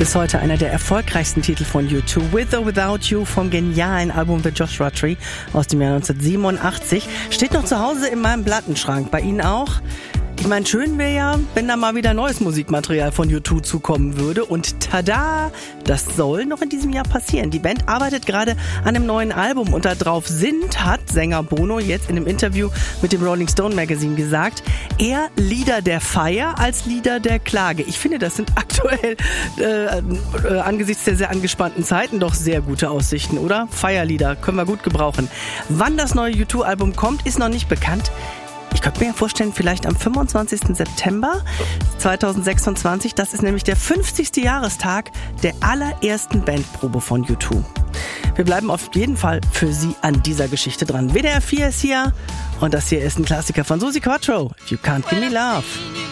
Bis heute einer der erfolgreichsten Titel von U2, With or Without You vom genialen Album The Joshua Tree aus dem Jahr 1987. Steht noch zu Hause in meinem Plattenschrank. Bei Ihnen auch? Ich meine, schön wäre ja, wenn da mal wieder neues Musikmaterial von U2 zukommen würde. Und tada, das soll noch in diesem Jahr passieren. Die Band arbeitet gerade an einem neuen Album und da drauf hat Sänger Bono jetzt in einem Interview mit dem Rolling Stone Magazine gesagt, eher Lieder der Feier als Lieder der Klage. Ich finde, das sind aktuell angesichts der sehr angespannten Zeiten doch sehr gute Aussichten, oder? Feierlieder können wir gut gebrauchen. Wann das neue U2-Album kommt, ist noch nicht bekannt. Ich könnte mir ja vorstellen, vielleicht am 25. September 2026. Das ist nämlich der 50. Jahrestag der allerersten Bandprobe von U2. Wir bleiben auf jeden Fall für Sie an dieser Geschichte dran. WDR 4 ist hier und das hier ist ein Klassiker von Suzi Quatro. If You Can't Give Me Love.